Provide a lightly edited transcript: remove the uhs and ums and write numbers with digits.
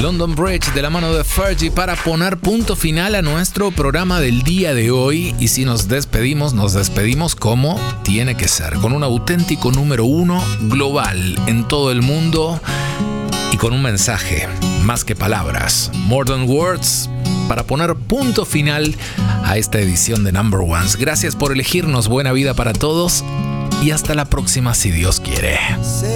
London Bridge de la mano de Fergie para poner punto final a nuestro programa del día de hoy. Y si nos despedimos como tiene que ser, con un auténtico número 1 global en todo el mundo y con un mensaje más que palabras, more than words, para poner punto final a esta edición de Number Ones. Gracias por elegirnos, buena vida para todos y hasta la próxima si Dios quiere.